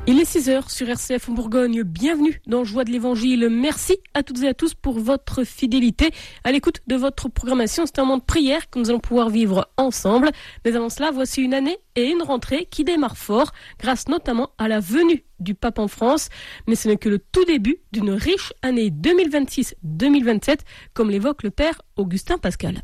Il est 6h sur RCF en Bourgogne. Bienvenue dans Joie de l'Évangile. Merci à toutes et à tous pour votre fidélité à l'écoute de votre programmation. C'est un moment de prière que nous allons pouvoir vivre ensemble. Mais avant cela, voici une année et une rentrée qui démarre fort, grâce notamment à la venue du pape en France. Mais ce n'est que le tout début d'une riche année 2026-2027, comme l'évoque le père Augustin Pascal.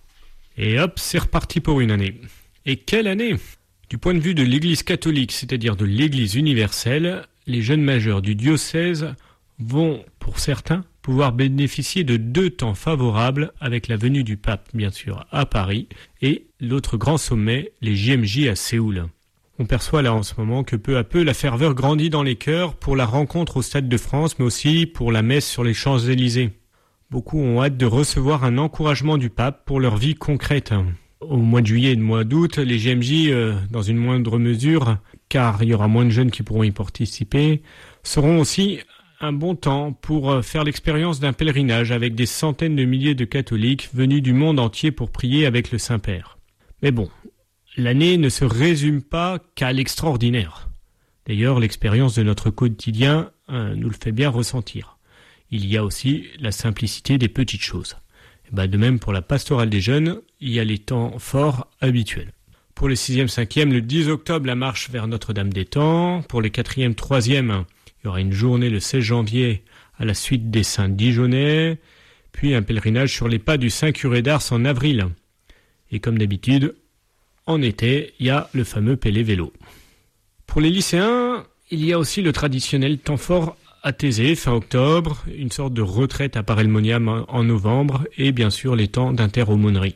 Et hop, c'est reparti pour une année. Et quelle année ? Du point de vue de l'Église catholique, c'est-à-dire de l'Église universelle, les jeunes majeurs du diocèse vont, pour certains, pouvoir bénéficier de 2 temps favorables avec la venue du pape, bien sûr, à Paris, et l'autre grand sommet, les JMJ à Séoul. On perçoit là en ce moment que peu à peu la ferveur grandit dans les cœurs pour la rencontre au Stade de France, mais aussi pour la messe sur les Champs-Élysées. Beaucoup ont hâte de recevoir un encouragement du pape pour leur vie concrète. Au mois de juillet et de mois d'août, les JMJ, dans une moindre mesure, car il y aura moins de jeunes qui pourront y participer, seront aussi un bon temps pour faire l'expérience d'un pèlerinage avec des centaines de milliers de catholiques venus du monde entier pour prier avec le Saint-Père. Mais bon, l'année ne se résume pas qu'à l'extraordinaire. D'ailleurs, l'expérience de notre quotidien nous le fait bien ressentir. Il y a aussi la simplicité des petites choses. De même pour la pastorale des jeunes, il y a les temps forts habituels. Pour les 6e, 5e, le 10 octobre, la marche vers Notre-Dame-des-Temps. Pour les 4e, 3e, il y aura une journée le 16 janvier à la suite des Saints Dijonais, puis un pèlerinage sur les pas du Saint Curé d'Ars en avril. Et comme d'habitude, en été, il y a le fameux Pélé Vélo. Pour les lycéens, il y a aussi le traditionnel temps fort à Thésée, fin octobre, une sorte de retraite à Parelmonium en novembre, et bien sûr les temps d'inter-aumônerie.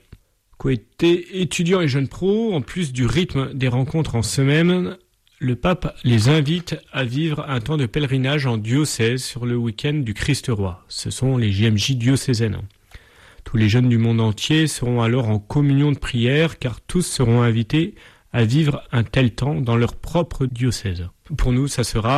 Côté étudiants et jeunes pros, en plus du rythme des rencontres en semaine, le pape les invite à vivre un temps de pèlerinage en diocèse sur le week-end du Christ-Roi. Ce sont les JMJ diocésaines. Tous les jeunes du monde entier seront alors en communion de prière, car tous seront invités à vivre un tel temps dans leur propre diocèse. Pour nous, ça sera